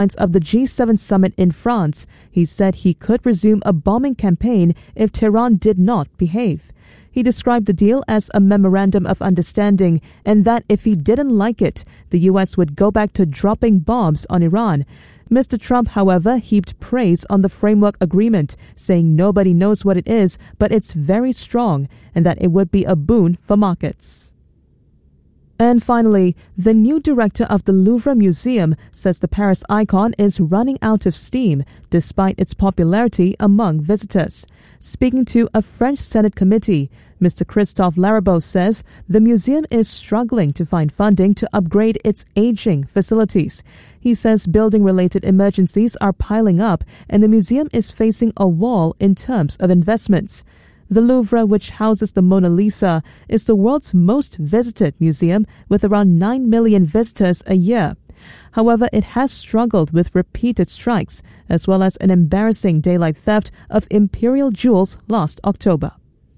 of the G7 summit in France. He said he could resume a bombing campaign if Tehran did not behave. He described the deal as a memorandum of understanding and that if he didn't like it, the U.S. would go back to dropping bombs on Iran. Mr. Trump, however, heaped praise on the framework agreement, saying nobody knows what it is, but it's very strong and that it would be a boon for markets. And finally, the new director of the Louvre Museum says the Paris icon is running out of steam despite its popularity among visitors. Speaking to a French Senate committee, Mr. Christophe Larabeau says the museum is struggling to find funding to upgrade its aging facilities. He says building-related emergencies are piling up and the museum is facing a wall in terms of investments. The Louvre, which houses the Mona Lisa, is the world's most visited museum with around 9 million visitors a year. However, it has struggled with repeated strikes, as well as an embarrassing daylight theft of imperial jewels last October.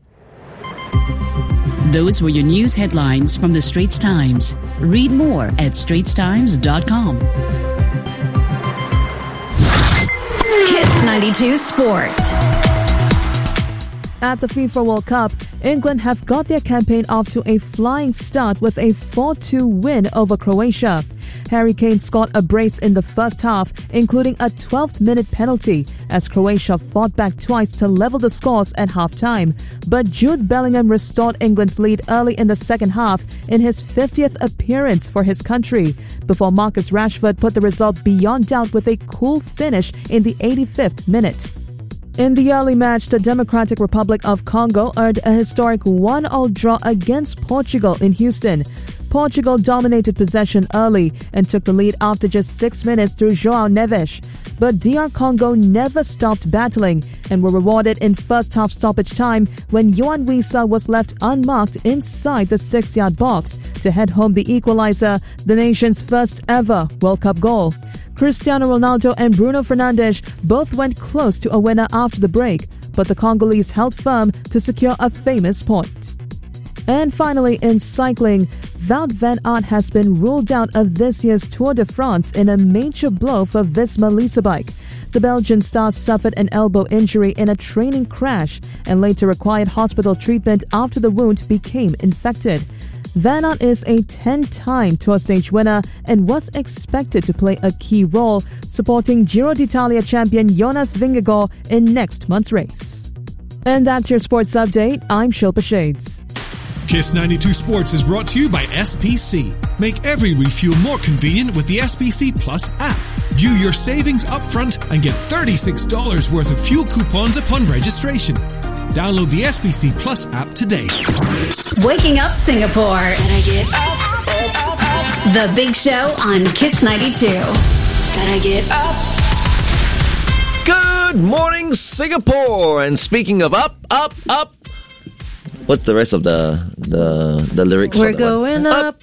Those were your news headlines from the Straits Times. Read more at straitstimes.com. Kiss 92 Sports. At the FIFA World Cup, England have got their campaign off to a flying start with a 4-2 win over Croatia. Harry Kane scored a brace in the first half, including a 12th-minute penalty, as Croatia fought back twice to level the scores at half-time. But Jude Bellingham restored England's lead early in the second half in his 50th appearance for his country, before Marcus Rashford put the result beyond doubt with a cool finish in the 85th minute. In the early match, the Democratic Republic of Congo earned a historic 1-1 draw against Portugal in Houston. Portugal dominated possession early and took the lead after just 6 minutes through João Neves. But DR Congo never stopped battling and were rewarded in first-half stoppage time when Yohan Wissa was left unmarked inside the 6-yard box to head home the equalizer, the nation's first-ever World Cup goal. Cristiano Ronaldo and Bruno Fernandes both went close to a winner after the break, but the Congolese held firm to secure a famous point. And finally, in cycling, Wout van Aert has been ruled out of this year's Tour de France in a major blow for Visma Leasebike. The Belgian star suffered an elbow injury in a training crash and later required hospital treatment after the wound became infected. Van Aert is a 10-time Tour Stage winner and was expected to play a key role supporting Giro d'Italia champion Jonas Vingegaard in next month's race. And that's your sports update. I'm Shilpa Shades. Kiss 92 Sports is brought to you by SPC. Make every refuel more convenient with the SPC Plus app. View your savings upfront and get $36 worth of fuel coupons upon registration. Download the SPC Plus app today. Waking up Singapore. And I get up. The Big Show on Kiss 92. And I get up. Good morning, Singapore. And speaking of up. What's the rest of the lyrics? We're going up.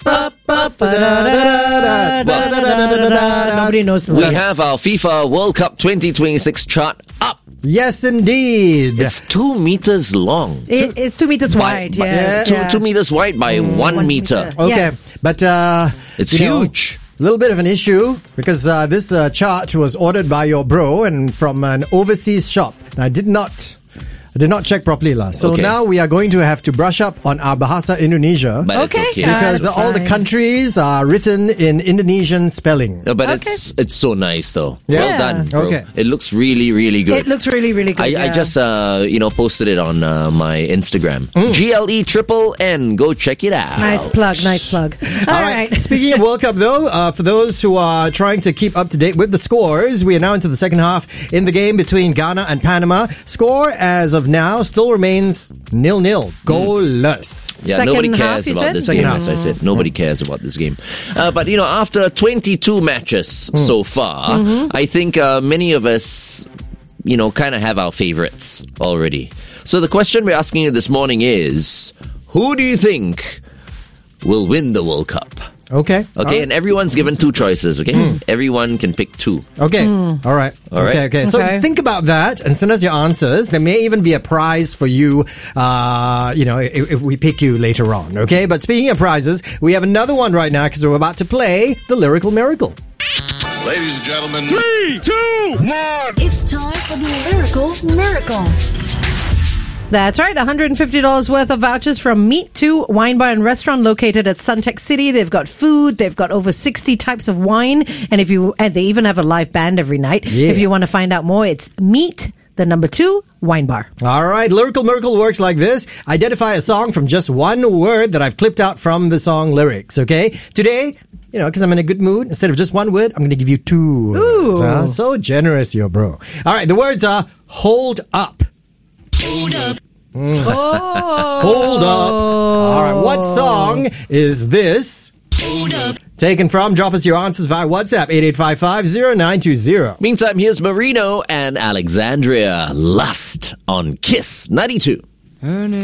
Nobody knows the We rest. have our FIFA World Cup 2026 chart up. Yes, indeed. It's 2 meters long. It's 2 meters wide, yes. Two meters wide by 1 meter. Okay, Yes. but It's huge. A little bit of an issue because this chart was ordered by your bro and from an overseas shop. I did not check properly, lah. So Okay. now we are going to have to brush up on our Bahasa Indonesia But Okay. it's okay. because That's all the fine. countries are written in Indonesian spelling. No, but it's so nice though. Yeah. Well done, bro. Okay. It looks really, really good. It looks really, really good. I just posted it on my Instagram. GLE Go check it out. Nice plug. All right. Speaking of World Cup, though, for those who are trying to keep up to date with the scores, we are now into the second half in the game between Ghana and Panama. Score as of now still remains 0-0, goalless. Yeah, Second nobody half, cares you about said? this Second game, half. as I said. Nobody cares about this game. But, after 22 matches so far, I think many of us, kind of have our favorites already. So the question we're asking you this morning is, who do you think will win the World Cup? Okay. Okay, and everyone's given 2 choices, okay? Everyone can pick 2. Okay. All right. All right. Okay. So Okay. think about that and send us your answers. There may even be a prize for you, if we pick you later on. Okay. But speaking of prizes, we have another one right now because we're about to play the Lyrical Miracle. Ladies and gentlemen, 3, 2, 1. It's time for the Lyrical Miracle. That's right, $150 worth of vouchers from Meet 2 Wine Bar and Restaurant located at Suntec City. They've got food, they've got over 60 types of wine, and they even have a live band every night. Yeah. If you want to find out more, it's Meet, the number 2, Wine Bar. All right, Lyrical Miracle works like this. Identify a song from just one word that I've clipped out from the song lyrics, okay? Today, because I'm in a good mood, instead of just one word, I'm going to give you 2 words. Ooh. So generous, yo, bro. All right, the words are hold up. Hold up. Hold up. All right, what song is this? Hold up. Taken from, drop us your answers via WhatsApp, 8855-0920. Meantime, here's Marino and Alexandria. Lust on Kiss 92.